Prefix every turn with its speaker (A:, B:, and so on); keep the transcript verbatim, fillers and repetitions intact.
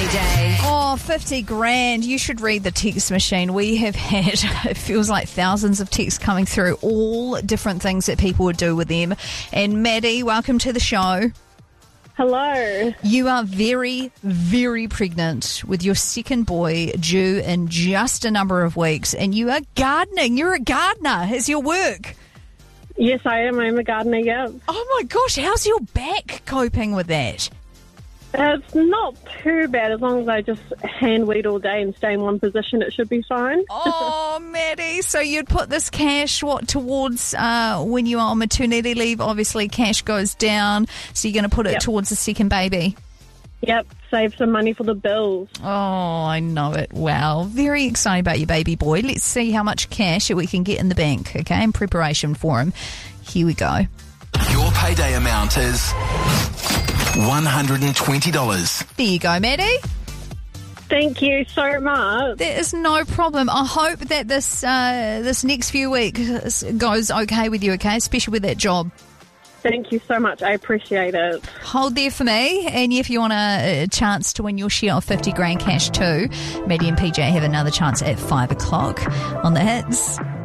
A: Payday.
B: Oh, fifty grand. You should read the text machine. We have had, it feels like thousands of texts coming through, all different things that people would do with them. And Maddie, welcome to the show.
C: Hello.
B: You are very, very pregnant with your second boy due in just a number of weeks, and you are gardening. You're a gardener. Is your work?
C: Yes, I am. I'm a gardener, yeah.
B: Oh my gosh, how's your back coping with that?
C: It's not too bad. As long as I just hand weed all day and stay in one position, it should be fine.
B: Oh, Maddie, so you'd put this cash, what, towards uh, when you are on maternity leave? Obviously, cash goes down, so you're going to put it
C: Yep.
B: towards the second baby.
C: Yep, save some money for the bills.
B: Oh, I know it. Wow. Very excited about your baby boy. Let's see how much cash we can get in the bank, okay, in preparation for him. Here we go.
D: Your payday amount is one hundred twenty dollars.
B: There you go, Maddie.
C: Thank you so much.
B: There is no problem. I hope that this uh, this next few weeks goes okay with you, okay, especially with that job.
C: Thank you so much. I appreciate it.
B: Hold there for me, and if you want a, a chance to win your share of fifty grand cash too, Maddie and P J have another chance at five o'clock on the Hits.